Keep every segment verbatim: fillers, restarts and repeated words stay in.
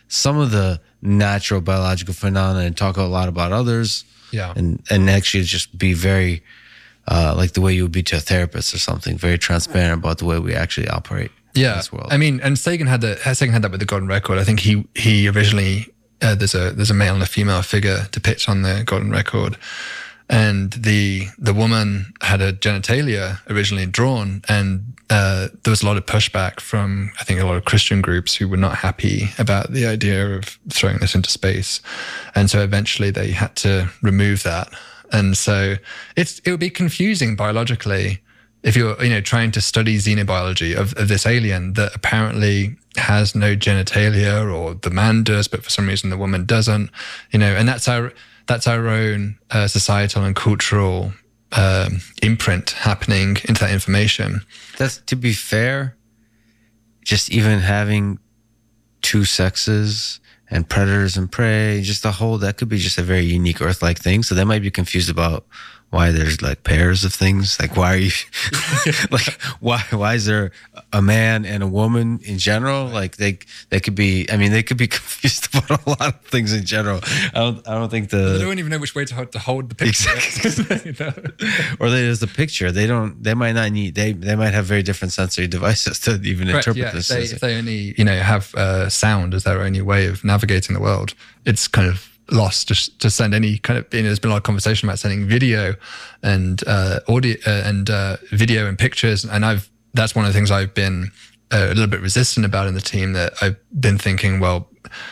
some of the natural biological phenomena and talk a lot about others. Yeah. And, and actually just be very, uh, like the way you would be to a therapist or something, very transparent about the way we actually operate yeah. in this world. I mean, and Sagan had the Sagan had that with the Golden Record. I think he he originally uh, there's a there's a male and a female figure depicted on the Golden Record, and the the woman had a genitalia originally drawn, and uh, there was a lot of pushback from I think a lot of Christian groups who were not happy about the idea of throwing this into space, and so eventually they had to remove that. And so it's it would be confusing biologically if you're you know trying to study xenobiology of, of this alien that apparently has no genitalia, or the man does, but for some reason the woman doesn't. You know, and that's our that's our own uh, societal and cultural um, imprint happening into that information. That's, to be fair, just even having two sexes and predators and prey, just the whole, that could be just a very unique Earth-like thing. So they might be confused about why there's like pairs of things. Like, why are you, like, why why is there a man and a woman in general? Like, they they could be, I mean, they could be confused about a lot of things in general. I don't I don't think the... They don't even know which way to hold, to hold the picture. Exactly. Or there's a picture. They don't, they might not need, they they might have very different sensory devices to even Correct, interpret yeah. this. If they, if they only, you know, have uh, sound as their only way of navigating the world, it's kind of lost to, to send any kind of, you know, there's been a lot of conversation about sending video and uh, audio uh, and uh, video and pictures. And I've, that's one of the things I've been uh, a little bit resistant about in the team, that I've been thinking, well,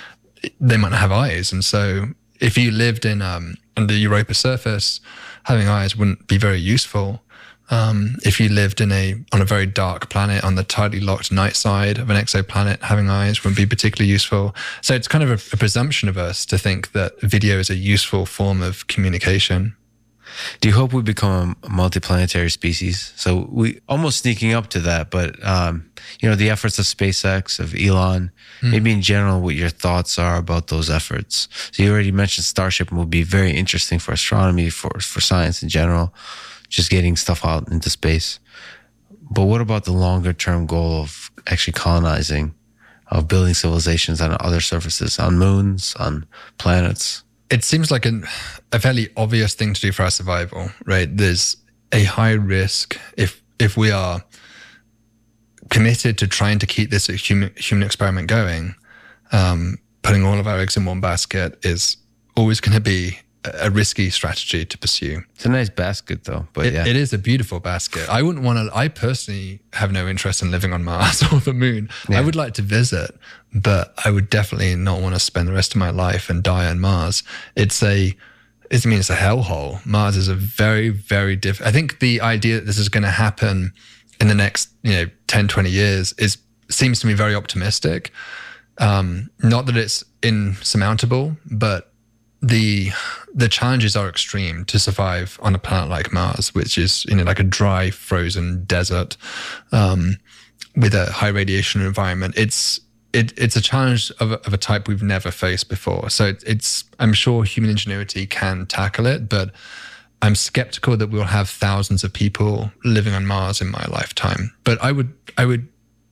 they might not have eyes. And so if you lived in um, on the Europa surface, having eyes wouldn't be very useful. Um, if you lived in a on a very dark planet on the tightly locked night side of an exoplanet, having eyes wouldn't be particularly useful. So it's kind of a, a presumption of us to think that video is a useful form of communication. Do you hope we become a multiplanetary species? So we almost sneaking up to that, but um, you know, the efforts of SpaceX, of Elon, mm. maybe in general, what your thoughts are about those efforts. So you already mentioned Starship will be very interesting for astronomy, for for science in general, just getting stuff out into space. But what about the longer term goal of actually colonizing, of building civilizations on other surfaces, on moons, on planets? It seems like an, a fairly obvious thing to do for our survival, right? There's a high risk if if we are committed to trying to keep this human, human experiment going, um, putting all of our eggs in one basket is always going to be a risky strategy to pursue. It's a nice basket though, but it, yeah. It is a beautiful basket. I wouldn't want to, I personally have no interest in living on Mars or the moon. Yeah. I would like to visit, but I would definitely not want to spend the rest of my life and die on Mars. It's a, it means it's a hellhole. Mars is a very, very different, I think the idea that this is going to happen in the next, you know, ten, twenty years is, seems to me very optimistic. Um, not that it's insurmountable, but the the challenges are extreme to survive on a planet like Mars, which is, you know, like a dry, frozen desert um, with a high radiation environment. It's it it's a challenge of a, of a type we've never faced before. So it, it's I'm sure human ingenuity can tackle it, but I'm skeptical that we'll have thousands of people living on Mars in my lifetime. But I would I would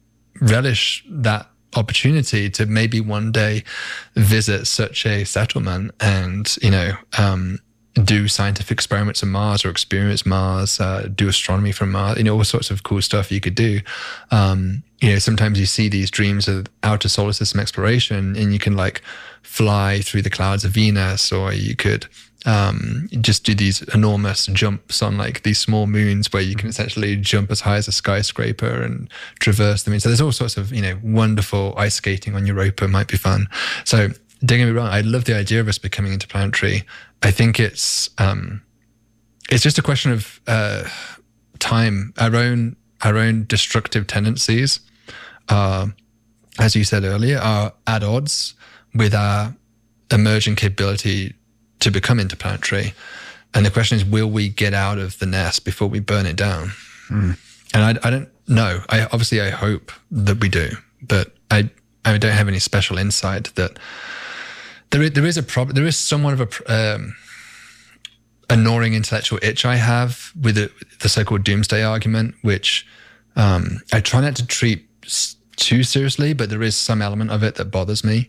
relish that opportunity to maybe one day visit such a settlement and, you know, um, do scientific experiments on Mars or experience Mars, uh, do astronomy from Mars, you know, all sorts of cool stuff you could do. Um, you know, sometimes you see these dreams of outer solar system exploration and you can like fly through the clouds of Venus, or you could um, just do these enormous jumps on like these small moons where you can essentially jump as high as a skyscraper and traverse them. So there's all sorts of, you know, wonderful ice skating on Europa might be fun. So don't get me wrong, I love the idea of us becoming interplanetary. I think it's um, it's just a question of uh, time. Our own our own destructive tendencies, uh, as you said earlier, are at odds with our emerging capability to become interplanetary. And the question is, will we get out of the nest before we burn it down? Mm. And I, I don't know. I obviously I hope that we do, but I I don't have any special insight that there is, there is a problem. There is somewhat of a um, a gnawing intellectual itch I have with the, the so-called doomsday argument, which um, I try not to treat too seriously, but there is some element of it that bothers me.